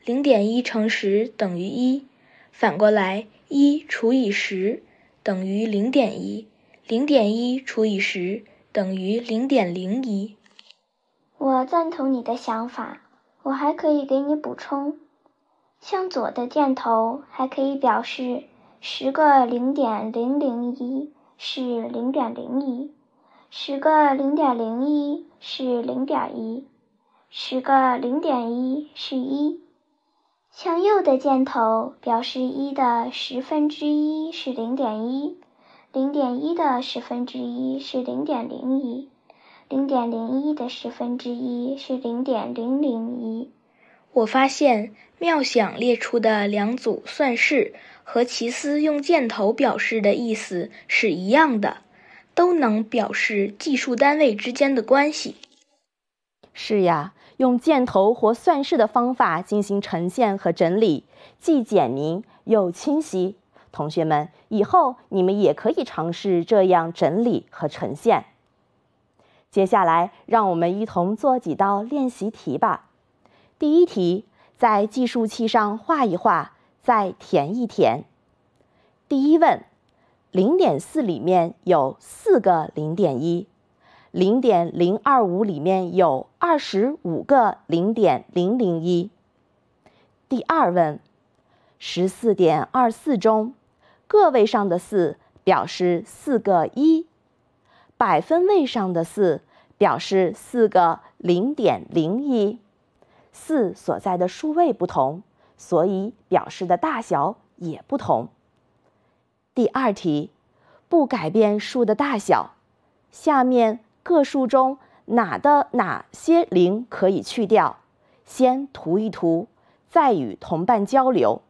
0.1乘10等于1，反过来1除以10等于0.1， 0.1除以10等于0.01。 我赞同你的想法，我还可以给你补充，向左的箭头还可以表示10个0.001是0.01， 10个0.01是0.1， 10个0.1是1。向右的箭头表示1的1/10是0.1， 0.1的1/10是0.01， 0.01的1/10是0.001。 我发现妙想列出的两组算式和齐思用箭头表示的意思是一样的，都能表示计数单位之间的关系。 是呀，用箭头或算式的方法进行呈现和整理，既简明又清晰。同学们，以后你们也可以尝试这样整理和呈现。接下来，让我们一同做几道练习题吧。第一题，在计数器上画一画，再填一填。第一问，0.4里面有4个0.1。0.025里面有25个0.001。第二问，14.24中，个位上的4表示4个1，百分位上的4表示4个0.01。4所在的数位不同，所以表示的大小也不同。第二题，不改变数的大小，下面个数中哪些0可以去掉？先涂一涂，再与同伴交流。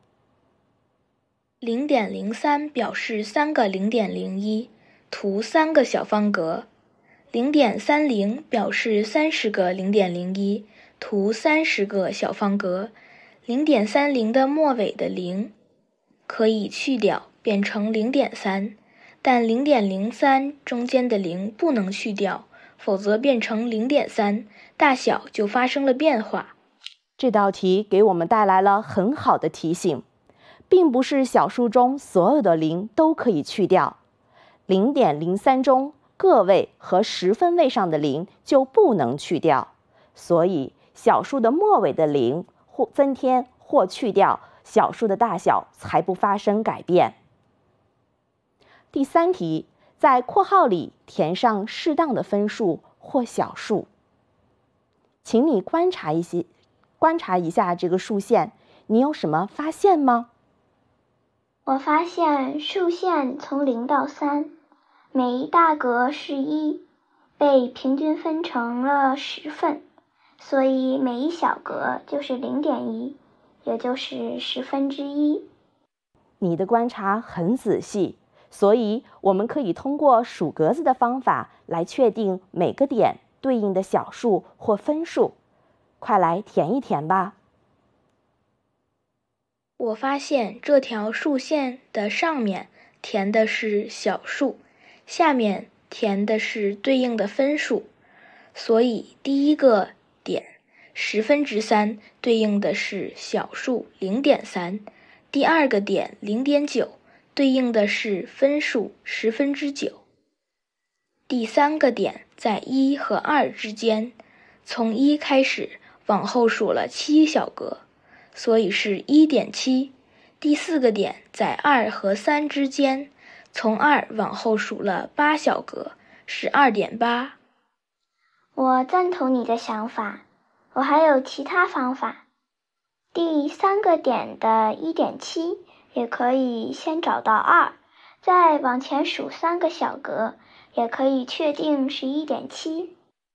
0.03表示3个0.01，涂3个小方格。0.30表示30个0.01，涂30个小方格。0.30的末尾的0可以去掉，变成0.3，但0.03中间的0不能去掉，否则变成0.3，大小就发生了变化。 这道题给我们带来了很好的提醒，并不是小数中所有的0都可以去掉。0.03中个位和10分位上的0就不能去掉，所以小数的末尾的0或增添或去掉，小数的大小才不发生改变。第三题，在括号里填上适当的分数或小数。请你观察一下这个数线，你有什么发现吗？ 我发现数线从0到3，每一大格是1，被平均分成了10份，所以每一小格就是0.1，也就是1/10。 你的观察很仔细，所以我们可以通过数格子的方法来确定每个点对应的小数或分数。快来填一填吧。 我发现这条数线的上面填的是小数，下面填的是对应的分数，所以第一个点3/10对应的是小数0.3，第二个点0.9对应的是分数9/10，第三个点在1和2之间，从1开始往后数了7小格，所以是1.7。第四个点在2和3之间，从2往后数了8小格，是2.8。 我赞同你的想法，我还有其他方法。第三个点的1.7也可以先找到2，再往前数3个小格，也可以确定是1.7。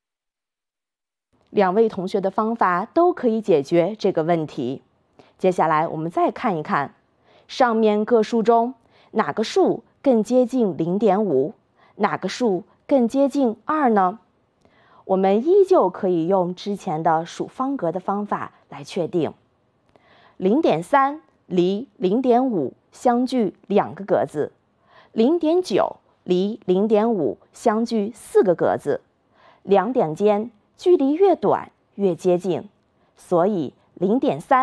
两位同学的方法都可以解决这个问题。接下来我们再看一看，上面个数中哪个数更接近0.5，哪个数更接近2呢？我们依旧可以用之前的数方格的方法来确定。0.3离0.5相距2个格子，0.9离0.5相距4个格子，两点间距离越短越接近，所以0.3